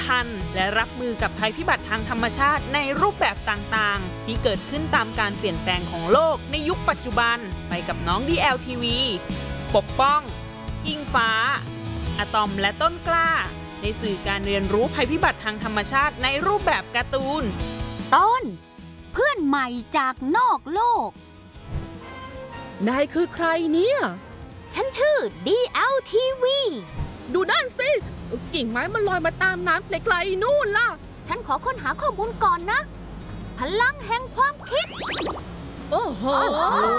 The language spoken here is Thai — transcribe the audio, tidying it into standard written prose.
ทันและรับมือกับภัยพิบัติทางธรรมชาติในรูปแบบต่างๆที่เกิดขึ้นตามการเปลี่ยนแปลงของโลกในยุคปัจจุบันไปกับน้อง DLTV ปกป้องอิงฟ้าอะตอมและต้นกล้าในสื่อการเรียนรู้ภัยพิบัติทางธรรมชาติในรูปแบบการ์ตูนต้นเพื่อนใหม่จากนอกโลกนายคือใครเนี่ยฉันชื่อ DLTV ดูนั่นสิกิ่งไม้มันลอยมาตามน้ำไกลๆนู่นล่ะฉันขอค้นหาข้อมูลก่อนนะพลังแห่งความคิดโอ้โห